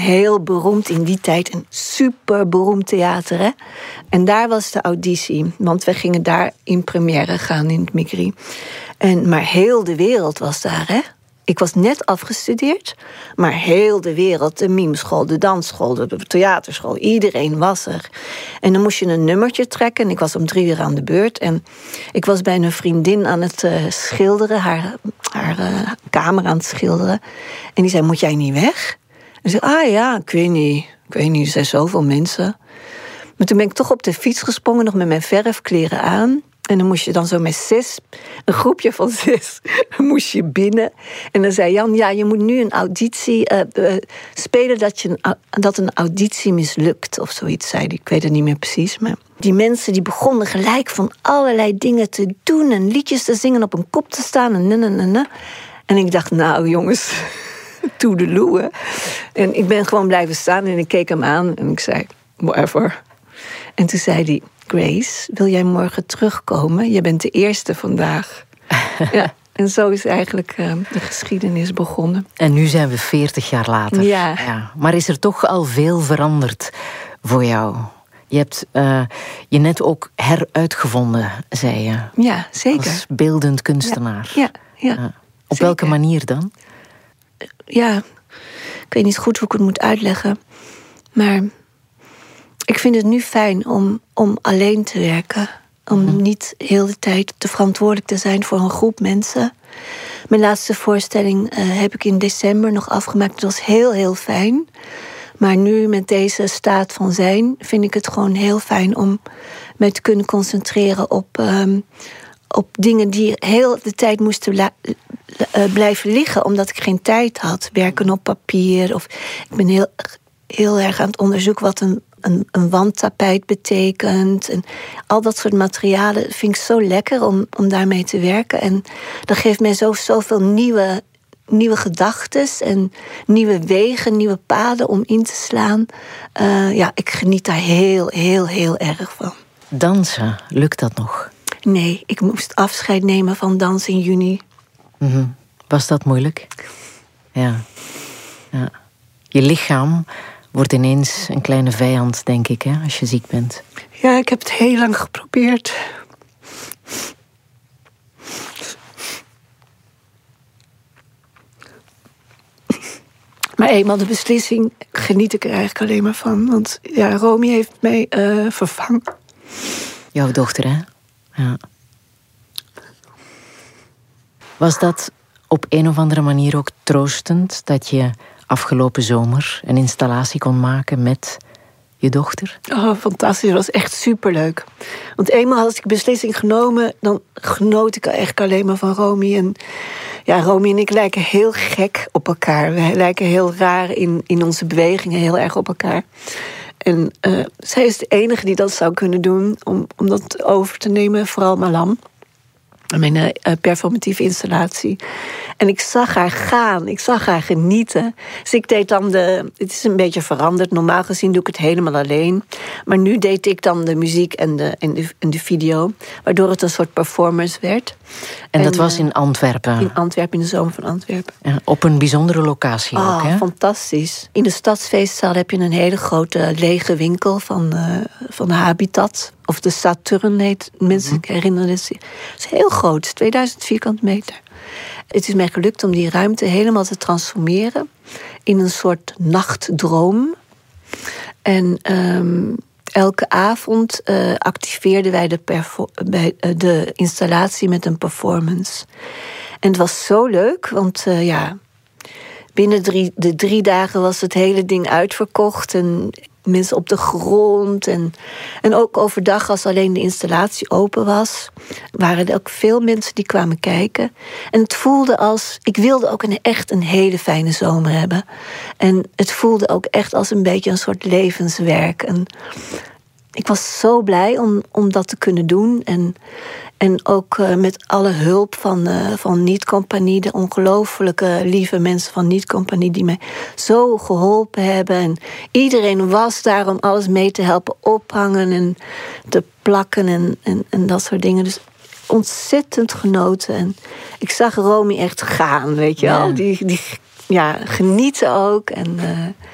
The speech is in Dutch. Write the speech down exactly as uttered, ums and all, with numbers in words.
heel beroemd in die tijd. Een super beroemd theater, hè? En daar was de auditie. Want we gingen daar in première gaan in het Migri. En, maar heel de wereld was daar, hè? Ik was net afgestudeerd, maar heel de wereld, de mimeschool, de dansschool, de theaterschool, iedereen was er. En dan moest je een nummertje trekken en ik was om drie uur aan de beurt. En ik was bij een vriendin aan het uh, schilderen, haar, haar uh, kamer aan het schilderen. En die zei, moet jij niet weg? En ik zei, ah ja, ik weet niet, ik weet niet, er zijn zoveel mensen. Maar toen ben ik toch op de fiets gesprongen, nog met mijn verfkleren aan. En dan moest je dan zo met zes, een groepje van zes, moest je binnen. En dan zei Jan, ja, je moet nu een auditie uh, uh, spelen dat, je een, dat een auditie mislukt. Of zoiets zei hij, ik weet het niet meer precies. Maar die mensen die begonnen gelijk van allerlei dingen te doen. En liedjes te zingen, op een kop te staan. En, en, en, en. en ik dacht, nou jongens, toedeloe. En ik ben gewoon blijven staan en ik keek hem aan. En ik zei, whatever. En toen zei hij, Grace, wil jij morgen terugkomen? Je bent de eerste vandaag. Ja, en zo is eigenlijk uh, de geschiedenis begonnen. En nu zijn we veertig jaar later. Ja. Ja. Maar is er toch al veel veranderd voor jou? Je hebt uh, je net ook heruitgevonden, zei je. Ja, zeker. Als beeldend kunstenaar. Ja, ja, ja, uh, op zeker. Welke manier dan? Ja, ik weet niet goed hoe ik het moet uitleggen. Maar ik vind het nu fijn om, om alleen te werken. Om mm-hmm. niet heel de tijd te verantwoordelijk te zijn voor een groep mensen. Mijn laatste voorstelling uh, heb ik in december nog afgemaakt. Dat was heel, heel fijn. Maar nu met deze staat van zijn vind ik het gewoon heel fijn om me te kunnen concentreren op, um, op dingen die heel de tijd moesten bla- uh, blijven liggen. Omdat ik geen tijd had. Werken op papier. Of ik ben heel, heel erg aan het onderzoeken wat een Een, een wandtapijt betekent. En al dat soort materialen vind ik zo lekker om, om daarmee te werken. En dat geeft mij zo, zoveel nieuwe, nieuwe gedachten en nieuwe wegen, nieuwe paden om in te slaan. Uh, ja, ik geniet daar heel, heel, heel erg van. Dansen, lukt dat nog? Nee, ik moest afscheid nemen van dans in juni. Mm-hmm. Was dat moeilijk? Ja. ja. Je lichaam wordt ineens een kleine vijand, denk ik, hè, als je ziek bent. Ja, ik heb het heel lang geprobeerd. Maar eenmaal de beslissing geniet ik er eigenlijk alleen maar van. Want ja, Romy heeft mij uh, vervangen. Jouw dochter, hè? Ja. Was dat op een of andere manier ook troostend dat je afgelopen zomer een installatie kon maken met je dochter? Oh, fantastisch. Dat was echt superleuk. Want eenmaal had ik beslissing genomen, dan genoot ik eigenlijk alleen maar van Romy. En ja, Romy en ik lijken heel gek op elkaar. We lijken heel raar in, in onze bewegingen, heel erg op elkaar. En uh, zij is de enige die dat zou kunnen doen om, om dat over te nemen, vooral Malam. Mijn uh, performatieve installatie. En ik zag haar gaan, ik zag haar genieten. Dus ik deed dan de... Het is een beetje veranderd. Normaal gezien doe ik het helemaal alleen. Maar nu deed ik dan de muziek en de, en de, en de video. Waardoor het een soort performance werd. En dat en, was in Antwerpen? In Antwerpen, in de zomer van Antwerpen. Ja, op een bijzondere locatie oh, ook, hè? fantastisch. In de stadsfeestzaal heb je een hele grote lege winkel van, uh, van de Habitat. Of de Saturn heet, mensen mm-hmm. herinneren het. Het is heel groot, tweeduizend vierkante meter. Het is mij gelukt om die ruimte helemaal te transformeren in een soort nachtdroom. En um, elke avond uh, activeerden wij de, perfor- bij, uh, de installatie met een performance. En het was zo leuk, want uh, ja, binnen drie, de drie dagen was het hele ding uitverkocht. En mensen op de grond. En, en ook overdag, als alleen de installatie open was, waren er ook veel mensen die kwamen kijken. En het voelde als... Ik wilde ook een, echt een hele fijne zomer hebben. En het voelde ook echt als een beetje een soort levenswerk. En ik was zo blij om, om dat te kunnen doen. En, en ook uh, met alle hulp van, uh, van Niet-Compagnie, de ongelooflijke lieve mensen van Niet-Compagnie die mij zo geholpen hebben. En iedereen was daar om alles mee te helpen ophangen en te plakken en, en, en dat soort dingen. Dus ontzettend genoten. En ik zag Romy echt gaan, weet je wel. Ja. Die, die ja, genieten ook. En uh,